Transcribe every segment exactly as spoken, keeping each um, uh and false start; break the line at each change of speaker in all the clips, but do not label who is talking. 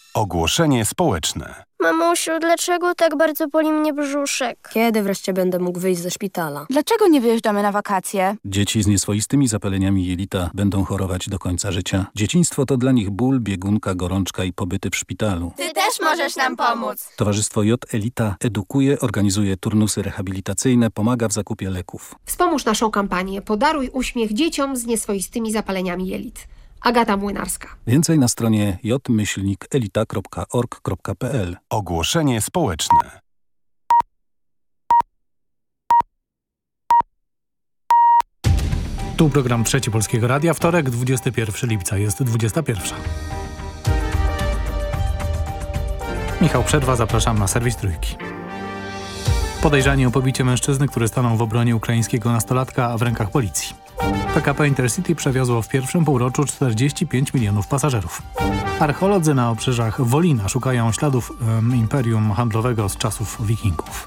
Ogłoszenie społeczne.
Mamusiu, dlaczego tak bardzo boli mnie brzuszek?
Kiedy wreszcie będę mógł wyjść ze szpitala?
Dlaczego nie wyjeżdżamy na wakacje?
Dzieci z nieswoistymi zapaleniami jelita będą chorować do końca życia. Dzieciństwo to dla nich ból, biegunka, gorączka i pobyty w szpitalu.
Ty też możesz nam pomóc.
Towarzystwo J Elita edukuje, organizuje turnusy rehabilitacyjne, pomaga w zakupie leków.
Wspomóż naszą kampanię Podaruj uśmiech dzieciom z nieswoistymi zapaleniami jelit. Agata Młynarska.
Więcej na stronie j myślnik elita kropka org kropka p l.
Ogłoszenie społeczne.
Tu program Trzeci Polskiego Radia, wtorek, dwudziestego pierwszego lipca, jest dwudziesta pierwsza. Michał Przerwa, zapraszam na serwis Trójki. Podejrzani o pobicie mężczyzny, który stanął w obronie ukraińskiego nastolatka w rękach policji. P K P Intercity przewiozło w pierwszym półroczu czterdzieści pięć milionów pasażerów. Archeolodzy na obrzeżach Wolina szukają śladów um, imperium handlowego z czasów wikingów.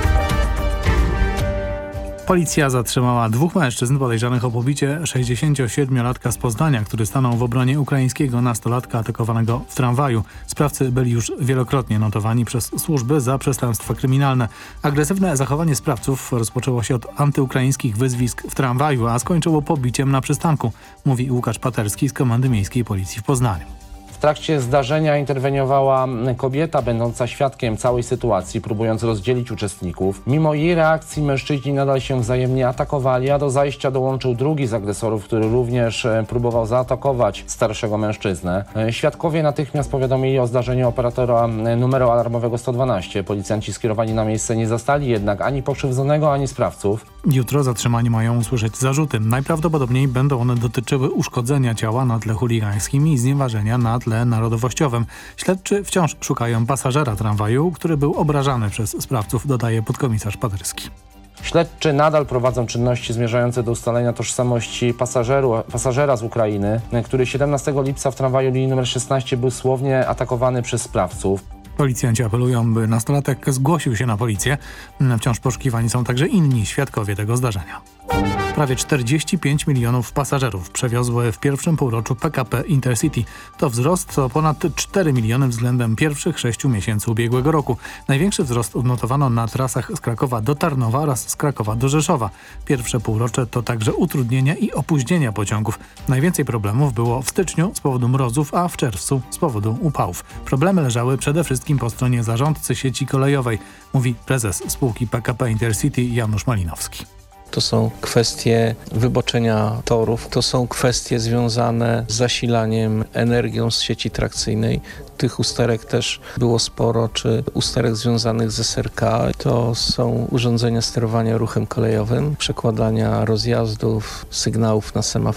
Policja zatrzymała dwóch mężczyzn podejrzanych o pobicie sześćdziesięciosiedmiolatka z Poznania, który stanął w obronie ukraińskiego nastolatka atakowanego w tramwaju. Sprawcy byli już wielokrotnie notowani przez służby za przestępstwa kryminalne. Agresywne zachowanie sprawców rozpoczęło się od antyukraińskich wyzwisk w tramwaju, a skończyło pobiciem na przystanku, mówi Łukasz Paterski z Komendy Miejskiej Policji w Poznaniu.
W trakcie zdarzenia interweniowała kobieta będąca świadkiem całej sytuacji, próbując rozdzielić uczestników. Mimo jej reakcji mężczyźni nadal się wzajemnie atakowali, a do zajścia dołączył drugi z agresorów, który również próbował zaatakować starszego mężczyznę. Świadkowie natychmiast powiadomili o zdarzeniu operatora numeru alarmowego sto dwanaście. Policjanci skierowani na miejsce nie zastali jednak ani pokrzywdzonego, ani sprawców.
Jutro zatrzymani mają usłyszeć zarzuty. Najprawdopodobniej będą one dotyczyły uszkodzenia ciała na tle chuligańskim i znieważenia na tle narodowościowym. Śledczy wciąż szukają pasażera tramwaju, który był obrażany przez sprawców, dodaje podkomisarz Paderski.
Śledczy nadal prowadzą czynności zmierzające do ustalenia tożsamości pasażeru, pasażera z Ukrainy, który siedemnastego lipca w tramwaju linii numer szesnaście był słownie atakowany przez sprawców.
Policjanci apelują, by nastolatek zgłosił się na policję. Wciąż poszukiwani są także inni świadkowie tego zdarzenia. Prawie czterdzieści pięć milionów pasażerów przewiozły w pierwszym półroczu P K P Intercity. To wzrost o ponad cztery miliony względem pierwszych sześciu miesięcy ubiegłego roku. Największy wzrost odnotowano na trasach z Krakowa do Tarnowa oraz z Krakowa do Rzeszowa. Pierwsze półrocze to także utrudnienia i opóźnienia pociągów. Najwięcej problemów było w styczniu z powodu mrozów, a w czerwcu z powodu upałów. Problemy leżały przede wszystkim po stronie zarządcy sieci kolejowej, mówi prezes spółki P K P Intercity Janusz Malinowski.
To są kwestie wyboczenia torów, to są kwestie związane z zasilaniem energią z sieci trakcyjnej. Tych usterek też było sporo, czy usterek związanych z S R K. To są urządzenia sterowania ruchem kolejowym, przekładania rozjazdów, sygnałów na semaforach.